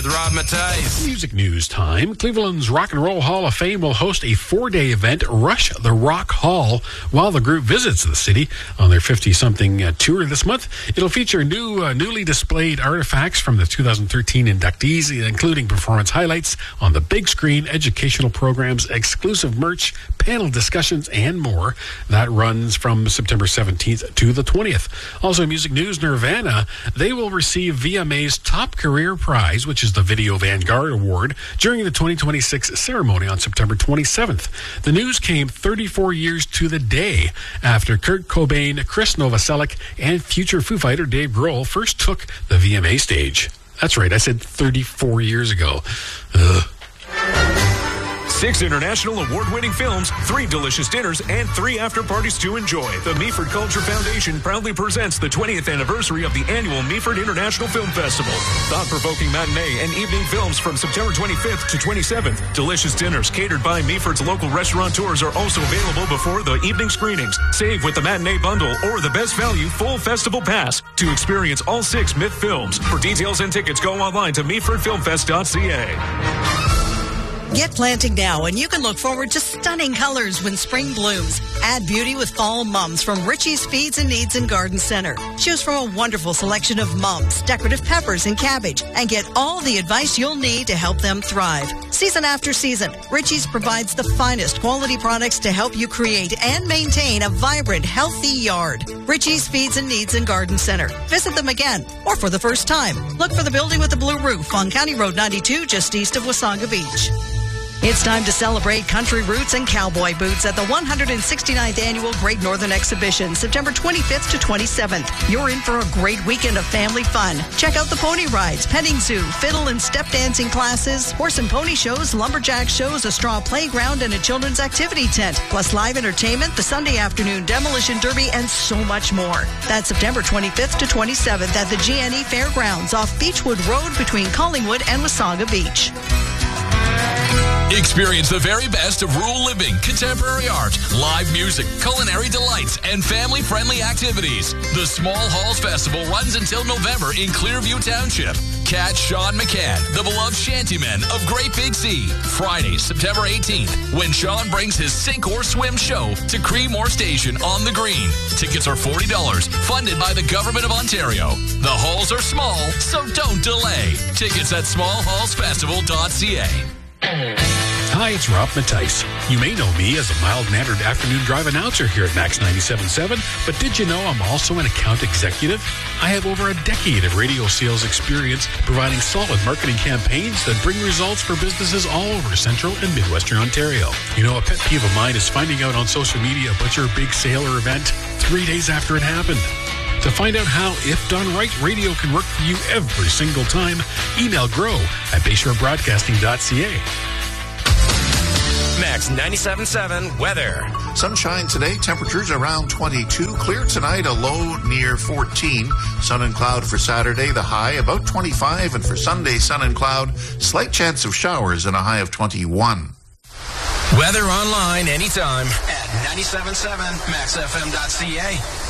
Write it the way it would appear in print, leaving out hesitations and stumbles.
Rob Matthijs. Music news time. Cleveland's Rock and Roll Hall of Fame will host a 4-day event, Rush the Rock Hall, while the group visits the city on their 50-something tour this month. It'll feature newly displayed artifacts from the 2013 inductees, including performance highlights on the big screen, educational programs, exclusive merch, panel discussions, and more. That runs from September 17th to the 20th. Also, music news, Nirvana, they will receive VMA's Top Career Prize, which is the Video Vanguard Award, during the 2026 ceremony on September 27th. The news came 34 years to the day after Kurt Cobain, Chris Novoselic, and future Foo Fighter Dave Grohl first took the VMA stage. That's right, I said 34 years ago. 6 international award-winning films, 3 delicious dinners, and 3 after-parties to enjoy. The Meaford Culture Foundation proudly presents the 20th anniversary of the annual Meaford International Film Festival. Thought-provoking matinee and evening films from September 25th to 27th. Delicious dinners catered by Meaford's local restaurateurs are also available before the evening screenings. Save with the matinee bundle or the best value full festival pass to experience all 6 MIF films. For details and tickets, go online to meafordfilmfest.ca. Get planting now, and you can look forward to stunning colors when spring blooms. Add beauty with fall mums from Richie's Feeds and Needs and Garden Center. Choose from a wonderful selection of mums, decorative peppers, and cabbage, and get all the advice you'll need to help them thrive. Season after season, Richie's provides the finest quality products to help you create and maintain a vibrant, healthy yard. Richie's Feeds and Needs and Garden Center. Visit them again, or for the first time. Look for the building with the blue roof on County Road 92, just east of Wasaga Beach. It's time to celebrate country roots and cowboy boots at the 169th Annual Great Northern Exhibition, September 25th to 27th. You're in for a great weekend of family fun. Check out the pony rides, petting zoo, fiddle and step dancing classes, horse and pony shows, lumberjack shows, a straw playground, and a children's activity tent, plus live entertainment, the Sunday afternoon demolition derby, and so much more. That's September 25th to 27th at the GNE Fairgrounds off Beechwood Road between Collingwood and Wasaga Beach. Experience the very best of rural living, contemporary art, live music, culinary delights, and family-friendly activities. The Small Halls Festival runs until November in Clearview Township. Catch Sean McCann, the beloved shantyman of Great Big Sea, Friday, September 18th, when Sean brings his Sink or Swim show to Creemore Station on the Green. Tickets are $40, funded by the Government of Ontario. The halls are small, so don't delay. Tickets at smallhallsfestival.ca. Hi, it's Rob Matthijs. You may know me as a mild-mannered afternoon drive announcer here at Max 97.7, but did you know I'm also an account executive? I have over a decade of radio sales experience providing solid marketing campaigns that bring results for businesses all over Central and Midwestern Ontario. You know, a pet peeve of mine is finding out on social media about your big sale or event 3 days after it happened. To find out how, if done right, radio can work for you every single time, email grow@bayshorебroadcasting.ca. Max 97.7 weather. Sunshine today, temperatures around 22. Clear tonight, a low near 14. Sun and cloud for Saturday, the high about 25. And for Sunday, sun and cloud, slight chance of showers and a high of 21. Weather online anytime at 97.7maxfm.ca.